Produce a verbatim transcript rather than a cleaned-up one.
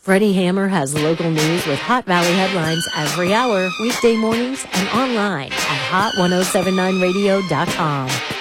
Freddie Hammer has local news with Hot Valley headlines every hour, weekday mornings, and online at hot ten seventy-nine radio dot com.